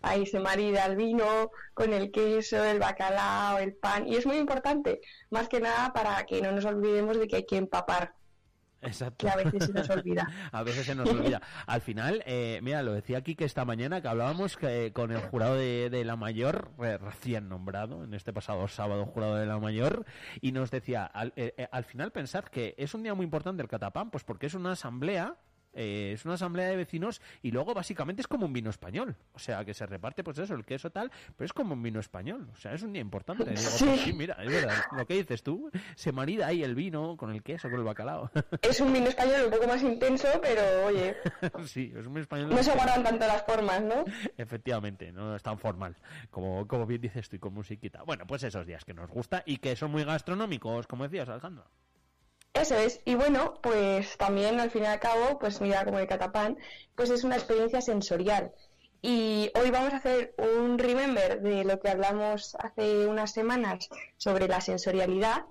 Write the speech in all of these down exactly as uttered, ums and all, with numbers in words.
ahí se marida el vino con el queso, el bacalao, el pan, y es muy importante, más que nada para que no nos olvidemos de que hay que empapar. Exacto. Que a veces se nos olvida. A veces se nos olvida. Al final, eh, mira, lo decía aquí que esta mañana que hablábamos que, con el jurado de, de la Mayor, eh, recién nombrado, en este pasado sábado jurado de la Mayor, y nos decía, al, eh, al final pensad que es un día muy importante el Catapán, pues porque es una asamblea, eh, es una asamblea de vecinos y luego básicamente es como un vino español, o sea que se reparte pues eso, el queso tal, pero es como un vino español, o sea es un día importante. Digo, sí. Pues sí, mira, es verdad, lo que dices tú, se marida ahí el vino con el queso, con el bacalao. Es un vino español un poco más intenso, pero oye, sí, es un vino español. No se guardan tanto las formas, ¿no? Efectivamente, no es tan formal, como, como bien dices tú, y con musiquita. Bueno, pues esos días que nos gusta y que son muy gastronómicos, como decías, Alejandra. Eso es, y bueno, pues también al fin y al cabo, pues mira, como el Catapán, pues es una experiencia sensorial. Y hoy vamos a hacer un remember de lo que hablamos hace unas semanas sobre la sensorialidad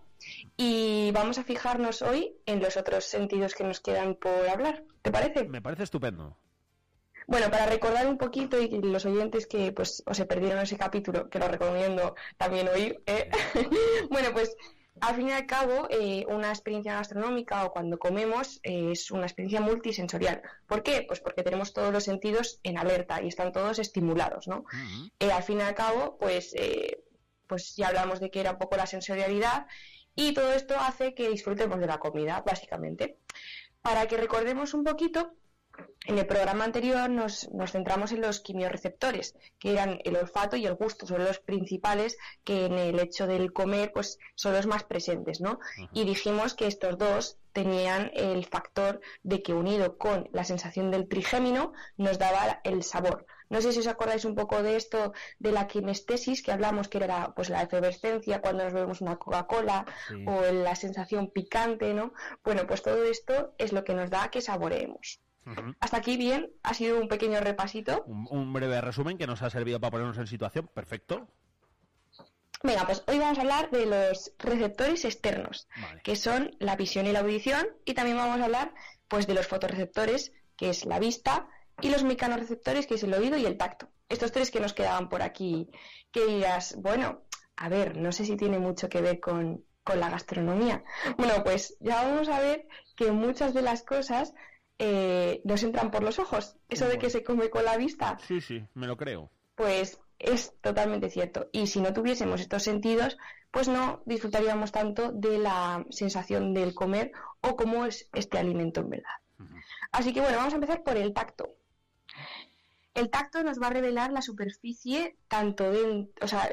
y vamos a fijarnos hoy en los otros sentidos que nos quedan por hablar. ¿Te parece? Me parece estupendo. Bueno, para recordar un poquito y los oyentes que pues o se perdieron ese capítulo, que lo recomiendo también oír, ¿eh? Bueno, pues al fin y al cabo, eh, una experiencia gastronómica o cuando comemos eh, es una experiencia multisensorial. ¿Por qué? Pues porque tenemos todos los sentidos en alerta y están todos estimulados, ¿no? Uh-huh. Eh, al fin y al cabo, pues, eh, pues ya hablamos de que era un poco la sensorialidad y todo esto hace que disfrutemos de la comida, básicamente. Para que recordemos un poquito, en el programa anterior nos, nos centramos en los quimiorreceptores, que eran el olfato y el gusto, son los principales que en el hecho del comer pues son los más presentes, ¿no? Uh-huh. Y dijimos que estos dos tenían el factor de que unido con la sensación del trigémino nos daba el sabor. No sé si os acordáis un poco de esto, de la kinestesis, que hablamos que era pues la efervescencia cuando nos bebemos una Coca-Cola, sí. O la sensación picante, ¿no? Bueno, pues todo esto es lo que nos da que saboreemos. Uh-huh. Hasta aquí bien, ha sido un pequeño repasito. Un, un breve resumen que nos ha servido para ponernos en situación. Perfecto. Venga, pues hoy vamos a hablar de los receptores externos, vale. Que son la visión y la audición, y también vamos a hablar pues de los fotorreceptores, que es la vista, y los mecanorreceptores, que es el oído y el tacto. Estos tres que nos quedaban por aquí, que dirás, bueno, a ver, no sé si tiene mucho que ver con, con la gastronomía. Bueno, pues ya vamos a ver que muchas de las cosas Eh, nos entran por los ojos. Eso bueno. de que se come con la vista. Sí, sí, me lo creo. Pues es totalmente cierto. Y si no tuviésemos estos sentidos, pues no disfrutaríamos tanto de la sensación del comer o cómo es este alimento en verdad. Uh-huh. Así que bueno, vamos a empezar por el tacto. El tacto nos va a revelar la superficie, tanto de, o sea,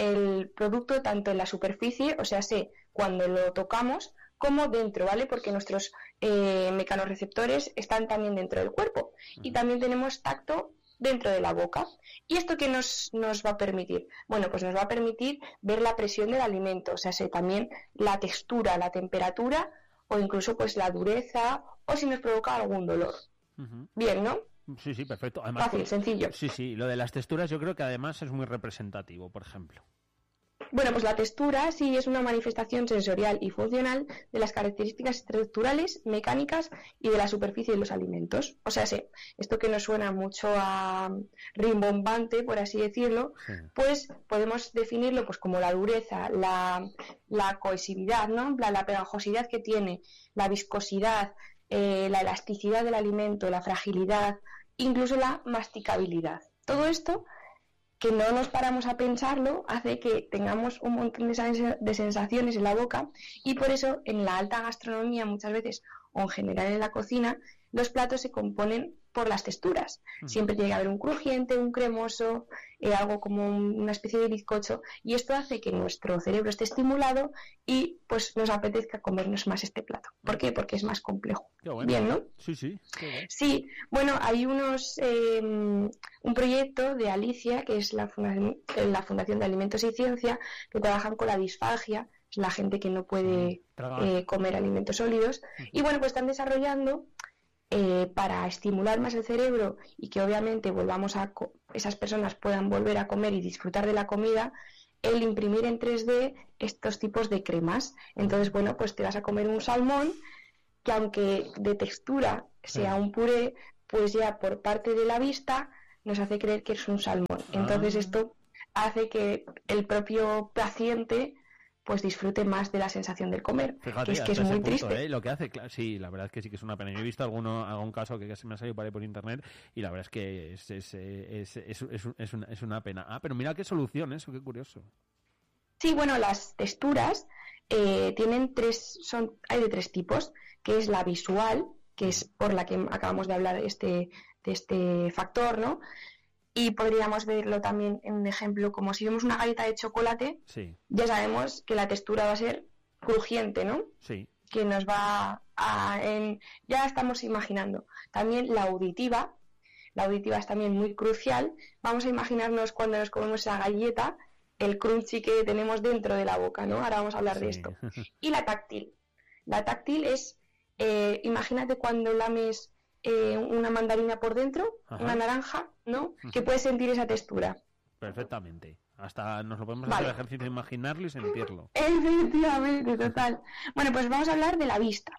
el producto tanto en la superficie, o sea, sé cuando lo tocamos, como dentro, ¿vale? Porque nuestros eh, mecanorreceptores están también dentro del cuerpo. Uh-huh. Y también tenemos tacto dentro de la boca. ¿Y esto qué nos, nos va a permitir? Bueno, pues nos va a permitir ver la presión del alimento, o sea, sé, también la textura, la temperatura, o incluso pues la dureza, o si nos provoca algún dolor. Uh-huh. Bien, ¿no? Sí, sí, perfecto. Además, fácil, pues, sencillo. Sí, sí, lo de las texturas yo creo que además es muy representativo, por ejemplo. Bueno, pues la textura sí es una manifestación sensorial y funcional de las características estructurales, mecánicas y de la superficie de los alimentos. O sea, sí, esto que nos suena mucho a rimbombante, por así decirlo, sí. Pues podemos definirlo pues como la dureza, la, la cohesividad, ¿no? La, la pegajosidad que tiene, la viscosidad, eh, la elasticidad del alimento, la fragilidad, incluso la masticabilidad. Todo esto, que no nos paramos a pensarlo, hace que tengamos un montón de sensaciones en la boca, y por eso en la alta gastronomía muchas veces, o en general en la cocina, los platos se componen por las texturas. Uh-huh. Siempre tiene que haber un crujiente, un cremoso, eh, algo como un, una especie de bizcocho, y esto hace que nuestro cerebro esté estimulado y pues nos apetezca comernos más este plato. ¿Por qué? Porque es más complejo. Qué bueno. Bien, ¿no? Sí, sí. Qué bueno. Sí, bueno, hay unos eh, un proyecto de Alicia, que es la fundación, la Fundación de Alimentos y Ciencia, que trabajan con la disfagia, es la gente que no puede eh, comer alimentos sólidos, uh-huh. Y bueno, pues están desarrollando Eh, para estimular más el cerebro y que obviamente volvamos a co- esas personas puedan volver a comer y disfrutar de la comida, el imprimir en tres D estos tipos de cremas. Entonces, bueno, pues te vas a comer un salmón que aunque de textura sea un puré, pues ya por parte de la vista nos hace creer que es un salmón. Entonces Ah. esto hace que el propio paciente pues disfrute más de la sensación del comer, Fíjate, que es que es hasta muy ese punto, triste. ¿eh? Lo que hace, claro, sí, la verdad es que sí que es una pena. Yo he visto alguno, algún caso que se me ha salido por ahí por internet y la verdad es que es, es, es, es, es, es una, es una pena. Ah, pero mira qué solución eso, qué curioso. Sí, bueno, las texturas eh, tienen tres, son, hay de tres tipos, que es la visual, que es por la que acabamos de hablar este, de este factor, ¿no? Y podríamos verlo también en un ejemplo, como si vemos una galleta de chocolate, Sí, ya sabemos que la textura va a ser crujiente, ¿no? sí. Que nos va a... En, ya estamos imaginando. También la auditiva, la auditiva es también muy crucial. Vamos a imaginarnos cuando nos comemos esa galleta, el crunchy que tenemos dentro de la boca, ¿no? Ahora vamos a hablar Sí. de esto. Y la táctil. La táctil es, eh, imagínate cuando lames eh, una mandarina por dentro, Ajá. una naranja, ¿no? Ujú. Que puedes sentir esa textura. Perfectamente. Hasta nos lo podemos Vale. hacer el ejercicio de imaginarlo y sentirlo. Efectivamente, total. Bueno, pues vamos a hablar de la vista.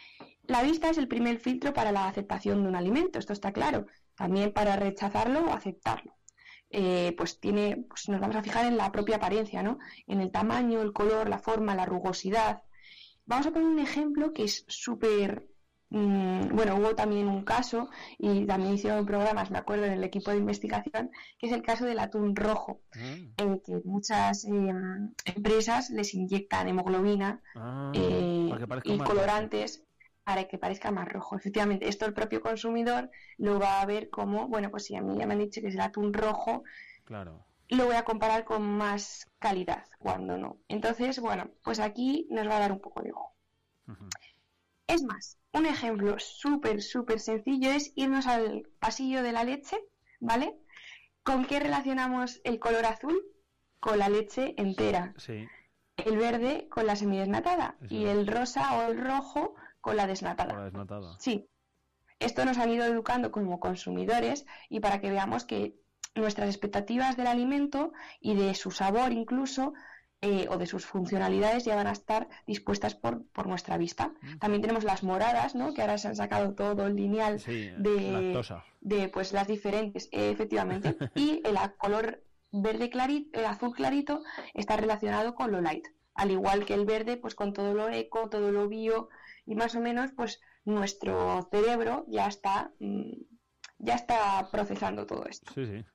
La vista es el primer filtro para la aceptación de un alimento, esto está claro. También para rechazarlo o aceptarlo. Eh, pues tiene, pues nos vamos a fijar en la propia apariencia, ¿no? En el tamaño, el color, la forma, la rugosidad. Vamos a poner un ejemplo que es súper... mmm, bueno, hubo también un caso y también hicieron programas, me acuerdo, en el equipo de investigación, que es el caso del atún rojo, Mm. en que muchas eh, empresas les inyectan hemoglobina Ah, eh, para que parezca y más colorantes para que parezca más rojo. Efectivamente, esto el propio consumidor lo va a ver como, bueno, pues si a mí ya me han dicho que es el atún rojo, rojo. Claro. lo voy a comparar con más calidad, cuando no. Entonces, bueno, pues aquí nos va a dar un poco de ojo. Ujú. Es más, un ejemplo súper, súper sencillo es irnos al pasillo de la leche, ¿vale? ¿Con qué relacionamos el color azul? Con la leche entera. Sí. El verde con la semidesnatada Eso y es. el rosa o el rojo con la desnatada. Por la desnatada. Sí, esto nos han ido educando como consumidores y para que veamos que nuestras expectativas del alimento y de su sabor incluso eh, o de sus funcionalidades ya van a estar dispuestas por, por nuestra vista. Mm. También tenemos las moradas, ¿no? Que ahora se han sacado todo el lineal Sí, de, lactosa. de pues las diferentes, eh, efectivamente, y el a- color verde clarito, el azul clarito está relacionado con lo light, al igual que el verde, pues con todo lo eco, todo lo bio, y más o menos, pues nuestro cerebro ya está, mm, ya está procesando todo esto. Sí, sí.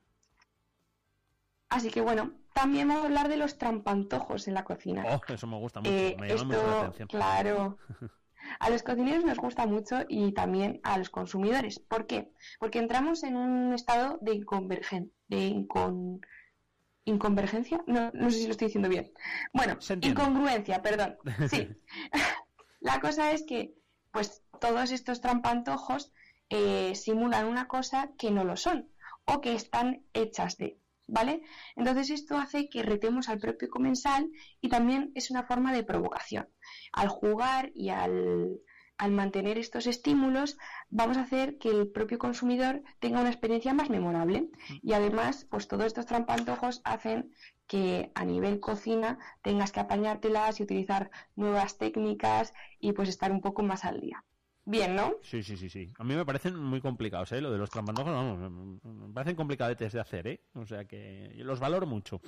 Así que bueno, también vamos a hablar de los trampantojos en la cocina. Oh, eso me gusta mucho. Eh, me llama mucho la esto, atención. claro, a los cocineros nos gusta mucho y también a los consumidores. ¿Por qué? Porque entramos en un estado de inconvergen, de incon, inconvergencia, no, no sé si lo estoy diciendo bien. Bueno, Se entiende. incongruencia, perdón. Sí. La cosa es que, pues, todos estos trampantojos eh, simulan una cosa que no lo son o que están hechas de, ¿vale? Entonces esto hace que retemos al propio comensal y también es una forma de provocación. Al jugar y al, al mantener estos estímulos vamos a hacer que el propio consumidor tenga una experiencia más memorable y además pues todos estos trampantojos hacen que a nivel cocina tengas que apañártelas y utilizar nuevas técnicas y pues estar un poco más al día. Bien, ¿no? Sí, sí, sí, sí. A mí me parecen muy complicados, ¿eh? Lo de los trampantojos, vamos, me- me parecen complicadetes de hacer, ¿eh? O sea que los valoro mucho.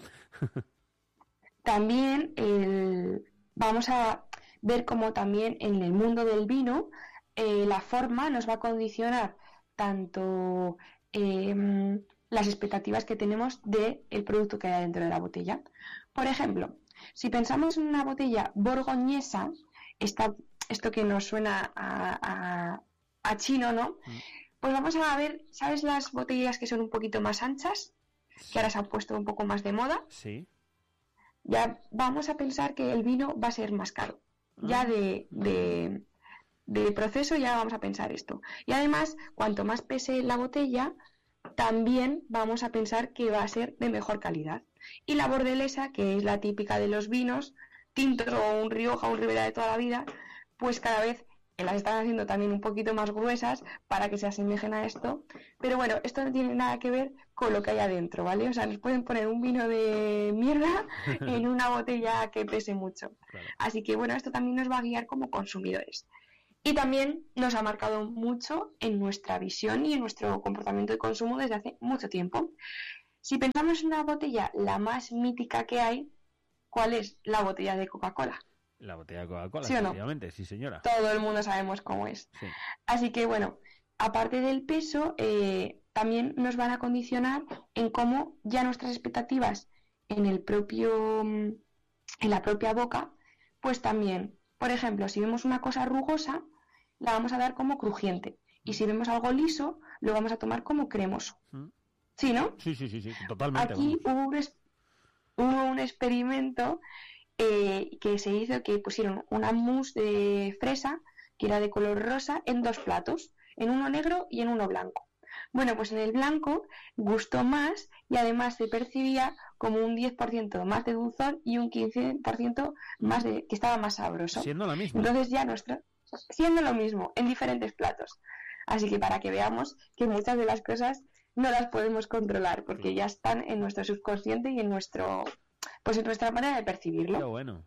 También el- vamos a ver cómo también en el mundo del vino eh, la forma nos va a condicionar tanto eh, las expectativas que tenemos del producto que hay dentro de la botella. Por ejemplo, si pensamos en una botella borgoñesa, esta, esto que nos suena a, a- a chino, ¿no? Mm. Pues vamos a ver, ¿sabes las botellas que son un poquito más anchas? Que ahora se han puesto un poco más de moda. Sí. Ya vamos a pensar que el vino va a ser más caro. Ya Ah. de, de, de proceso ya vamos a pensar esto. Y además, cuanto más pese la botella, también vamos a pensar que va a ser de mejor calidad. Y la bordelesa, que es la típica de los vinos, tintos o un Rioja o un Ribera de toda la vida, pues cada vez las están haciendo también un poquito más gruesas para que se asemejen a esto. Pero bueno, esto no tiene nada que ver con lo que hay adentro, ¿vale? O sea, nos pueden poner un vino de mierda en una botella que pese mucho. Claro. Así que bueno, esto también nos va a guiar como consumidores. Y también nos ha marcado mucho en nuestra visión y en nuestro comportamiento de consumo desde hace mucho tiempo. Si pensamos en una botella, la más mítica que hay, ¿cuál es? La botella de Coca-Cola. La botella de Coca-Cola, ¿Sí o no? efectivamente, sí señora. Todo el mundo sabemos cómo es. Sí. Así que bueno, aparte del peso, eh, también nos van a condicionar en cómo ya nuestras expectativas en el propio, en la propia boca, pues también, por ejemplo, si vemos una cosa rugosa, la vamos a dar como crujiente. Y si vemos algo liso, lo vamos a tomar como cremoso. ¿Mm? ¿Sí, no? Sí, sí, sí, sí, totalmente. Aquí hubo un, es- hubo un experimento eh, que se hizo que pusieron una mousse de fresa que era de color rosa en dos platos, en uno negro y en uno blanco. Bueno, pues en el blanco gustó más y además se percibía como un diez por ciento más de dulzor y un quince por ciento más de que estaba más sabroso. Siendo la misma. Entonces ya nuestro siendo lo mismo en diferentes platos. Así que para que veamos que muchas de las cosas no las podemos controlar porque ya están en nuestro subconsciente y en nuestro pues en nuestra manera de percibirlo. Qué bueno.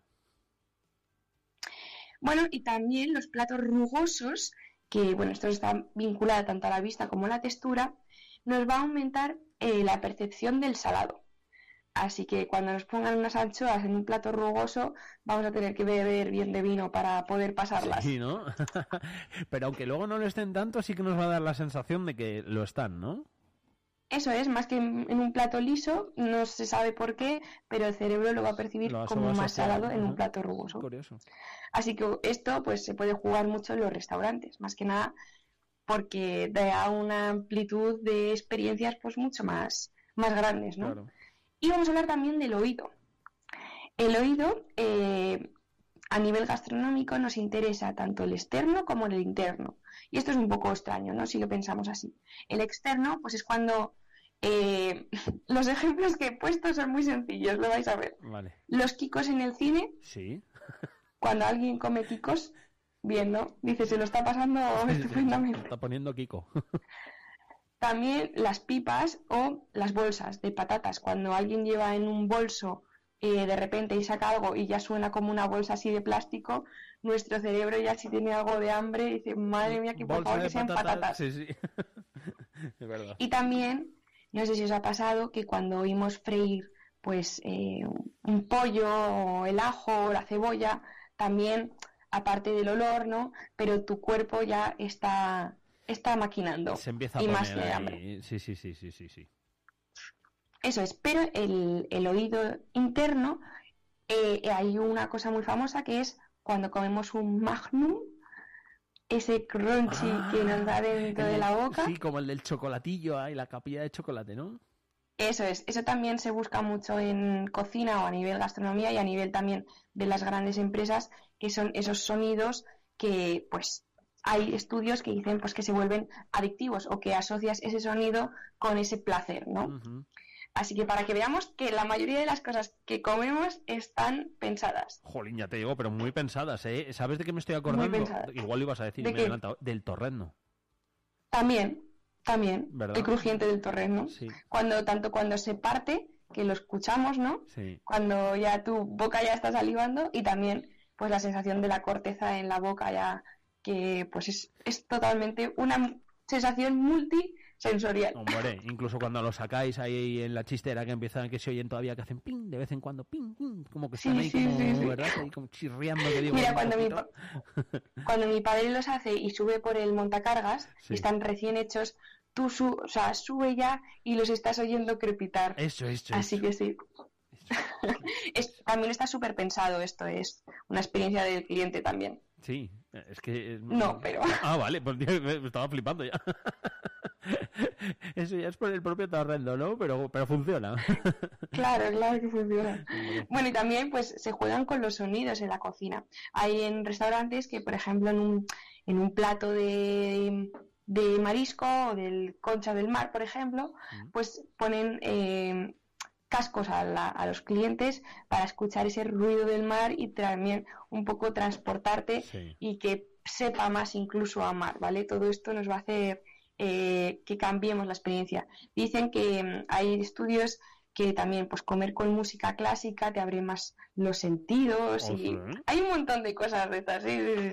Bueno, y también los platos rugosos, que bueno, esto está vinculado tanto a la vista como a la textura, nos va a aumentar eh, la percepción del salado. Así que cuando nos pongan unas anchoas en un plato rugoso, vamos a tener que beber bien de vino para poder pasarlas. Sí, ¿no? Pero aunque luego no lo estén tanto, sí que nos va a dar la sensación de que lo están, ¿no? Eso es, más que en, en un plato liso, no se sabe por qué, pero el cerebro lo va a percibir Lo como más asociar, salado en ajá. un plato rugoso. Curioso. Así que esto pues se puede jugar mucho en los restaurantes, más que nada porque da una amplitud de experiencias pues mucho más, más grandes, ¿no? Claro. Y vamos a hablar también del oído. El oído, eh, a nivel gastronómico, nos interesa tanto el externo como el interno. Y esto es un poco extraño, ¿no? Si lo pensamos así. El externo, pues es cuando... Eh, los ejemplos que he puesto son muy sencillos, lo vais a ver. Vale. Los quicos en el cine. Sí. Cuando alguien come quicos, bien, ¿no? Dice, se lo está pasando estupendamente. Está poniendo Kiko. También las pipas o las bolsas de patatas. Cuando alguien lleva en un bolso eh, de repente y saca algo y ya suena como una bolsa así de plástico, nuestro cerebro ya si tiene algo de hambre dice, madre mía, que por Bolsa favor de que sean patatas. patatas. Sí, sí. Es verdad. Y también, no sé si os ha pasado que cuando oímos freír pues eh, un pollo o el ajo o la cebolla, también, aparte del olor, ¿no? Pero tu cuerpo ya está... está maquinando. Se empieza a y poner más de ahí. hambre. Sí, sí, sí, sí, sí, sí. Eso es, pero el, el oído interno, eh, hay una cosa muy famosa que es cuando comemos un magnum, ese crunchy Ah, que nos da dentro el de del- la boca. Sí, como el del chocolatillo ahí, la capilla de chocolate, ¿no? Eso es, eso también se busca mucho en cocina o a nivel gastronomía y a nivel también de las grandes empresas, que son esos sonidos que pues hay estudios que dicen pues que se vuelven adictivos o que asocias ese sonido con ese placer, ¿no? Ujú. Así que para que veamos que la mayoría de las cosas que comemos están pensadas. Jolín, ya te digo, pero muy pensadas, ¿eh? ¿Sabes de qué me estoy acordando? pensadas. Igual lo ibas a decir, ¿De me he qué? adelantado. Del torrezno. También, también, ¿Verdad? el crujiente del torrezno. Sí, Cuando, tanto cuando se parte, que lo escuchamos, ¿no? sí. Cuando ya tu boca ya está salivando y también pues la sensación de la corteza en la boca ya que pues es, es totalmente una sensación multisensorial. Hombre, incluso cuando lo sacáis ahí en la chistera que empiezan, que se oyen todavía que hacen ping de vez en cuando, ping, ping, como que están Sí, ahí sí, como, sí, sí. ¿verdad? Ahí como chirriando, que digo. Mira, un cuando mi, poquito. pa- cuando mi padre los hace y sube por el montacargas, Sí. y están recién hechos, tú su, o sea, sube ya y los estás oyendo crepitar. Eso, eso, Así eso. que sí. Eso. Es, también está súper pensado esto, es una experiencia del cliente también. Sí, es que... No, pero... Ah, vale, pues tío, me estaba flipando ya. Eso ya es por el propio torrendo, ¿no? Pero, pero funciona. Claro, claro que funciona. Hombre. Bueno, y también pues se juegan con los sonidos en la cocina. Hay en restaurantes que, por ejemplo, en un, en un plato de, de marisco o del concha del mar, por ejemplo, Mm. pues ponen eh, cascos a, la- a los clientes para escuchar ese ruido del mar y también un poco transportarte Sí. y que sepa más incluso a mar, ¿vale? Todo esto nos va a hacer eh, que cambiemos la experiencia. Dicen que mm, hay estudios que también pues comer con música clásica te abre más los sentidos y Ojo, ¿eh? hay un montón de cosas de estas, sí, sí, sí, sí.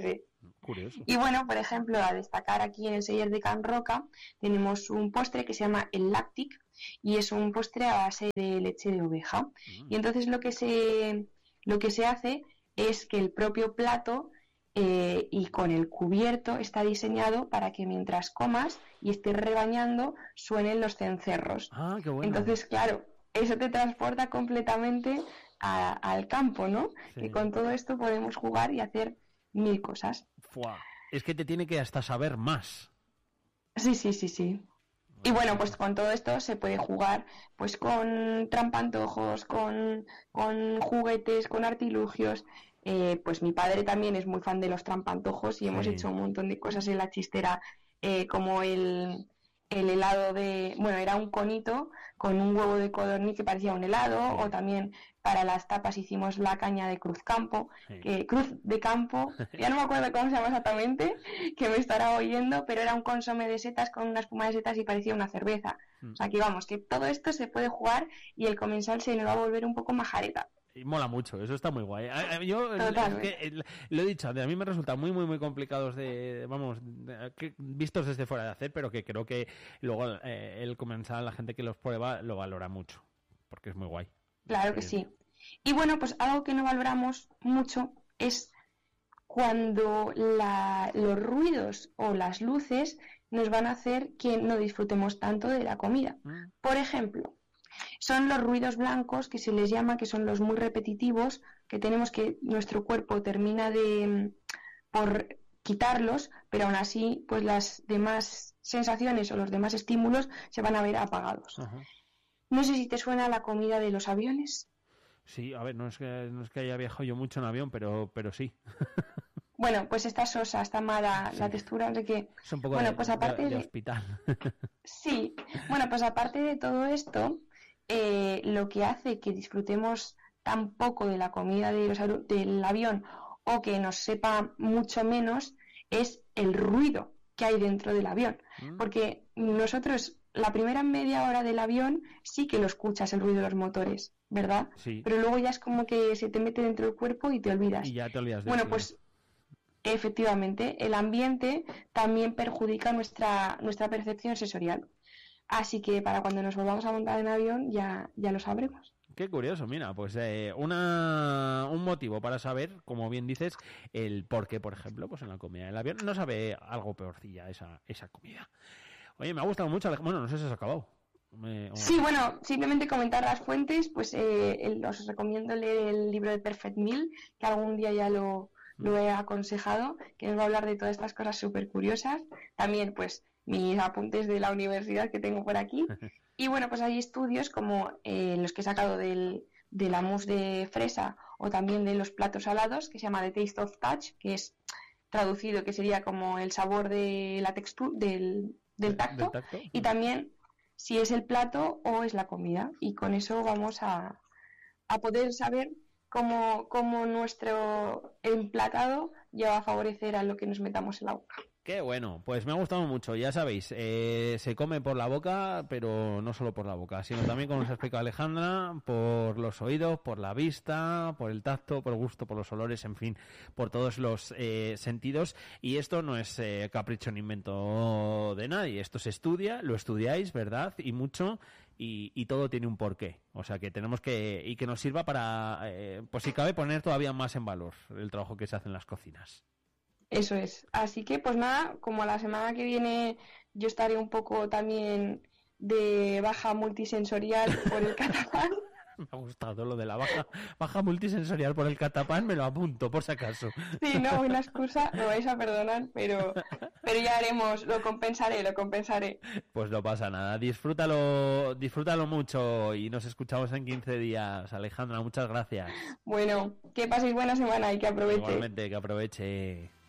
Curioso. Y bueno, por ejemplo, a destacar aquí en el Celler de Can Roca tenemos un postre que se llama el Lactic y es un postre a base de leche de oveja. Mm. Y entonces lo que se, lo que se hace es que el propio plato eh, y con el cubierto está diseñado para que mientras comas y estés rebañando suenen los cencerros. Ah, qué bueno. Entonces, claro, eso te transporta completamente a, al campo, ¿no? Sí. Y con todo esto podemos jugar y hacer mil cosas. Fua. Es que te tiene que hasta saber más. Sí, sí, sí, sí. Y bueno, pues con todo esto se puede jugar pues con trampantojos, con, con juguetes, con artilugios. Eh, pues mi padre también es muy fan de los trampantojos y sí. hemos hecho un montón de cosas en la chistera, eh, como el, el helado de... Bueno, era un conito con un huevo de codorniz que parecía un helado, sí. o también para las tapas hicimos la caña de cruz campo, sí. que cruz de campo, ya no me acuerdo cómo se llama exactamente, que me estará oyendo, pero era un consomé de setas con una espuma de setas y parecía una cerveza. Mm. O sea que vamos, que todo esto se puede jugar y el comensal se le va a volver un poco majareta. Y mola mucho, eso está muy guay. Yo es que, lo he dicho, a mí me resulta muy, muy, muy complicados de, vamos, de, que, vistos desde fuera de hacer, pero que creo que luego eh, el comensal, la gente que los prueba, lo valora mucho, porque es muy guay. Claro que eh, sí. Y bueno, pues algo que no valoramos mucho es cuando la, los ruidos o las luces nos van a hacer que no disfrutemos tanto de la comida. Mm. Por ejemplo, son los ruidos blancos que se les llama, que son los muy repetitivos, que tenemos que nuestro cuerpo termina de por quitarlos, pero aún así pues las demás sensaciones o los demás estímulos se van a ver apagados. Ajá. No sé si te suena la comida de los aviones. Sí, a ver, no es que, no es que haya viajado yo mucho en avión, pero, pero sí. Bueno, pues está sosa, está mala, sí. La textura, no sé qué. Es un poco bueno, de, pues aparte de, de de hospital. Sí, bueno, pues aparte de todo esto, eh, lo que hace que disfrutemos tan poco de la comida de los, del avión o que nos sepa mucho menos es el ruido que hay dentro del avión. Mm. Porque nosotros, la primera media hora del avión sí que lo escuchas, el ruido de los motores, ¿verdad? Sí. Pero luego ya es como que se te mete dentro del cuerpo y te olvidas. Y ya te olvidas de Bueno, eso, pues efectivamente, el ambiente también perjudica nuestra, nuestra percepción sensorial. Así que para cuando nos volvamos a montar en avión ya, ya lo sabremos. Qué curioso, mira, pues eh, una, un motivo para saber, como bien dices, el por qué, por ejemplo, pues en la comida del avión no sabe algo peorcilla esa, esa comida. Oye, me ha gustado mucho, bueno, no sé si has acabado. Me, o... Sí, bueno, simplemente comentar las fuentes, pues eh, el, os recomiendo leer el libro de Perfect Meal, que algún día ya lo, lo he aconsejado, que nos va a hablar de todas estas cosas súper curiosas. También, pues, mis apuntes de la universidad que tengo por aquí. Y bueno, pues hay estudios como eh, los que he sacado del, de la mousse de fresa o también de los platos salados, que se llama The Taste of Touch, que es traducido, que sería como el sabor de la textura del, del tacto, ¿Del tacto? Y también si es el plato o es la comida. Y con eso vamos a, a poder saber cómo, cómo nuestro emplatado ya va a favorecer a lo que nos metamos en la boca. Qué bueno, pues me ha gustado mucho, ya sabéis, eh, se come por la boca, pero no solo por la boca, sino también, como nos ha explicado Alejandra, por los oídos, por la vista, por el tacto, por el gusto, por los olores, en fin, por todos los eh, sentidos. Y esto no es eh, capricho ni invento de nadie, esto se estudia, lo estudiáis, ¿verdad? Y mucho, y, y todo tiene un porqué. O sea que tenemos que, y que nos sirva para, eh, pues si cabe, poner todavía más en valor el trabajo que se hace en las cocinas. Eso es. Así que, pues nada, como la semana que viene yo estaré un poco también de baja multisensorial por el catapán. Me ha gustado lo de la baja, baja multisensorial por el catapán, me lo apunto, por si acaso. Sí, no, una excusa, me vais a perdonar, pero, pero ya haremos, lo compensaré, lo compensaré. Pues no pasa nada, disfrútalo, disfrútalo mucho y nos escuchamos en quince días. Alejandra, muchas gracias. Bueno, que paséis buena semana y que aproveche. Igualmente, que aproveche.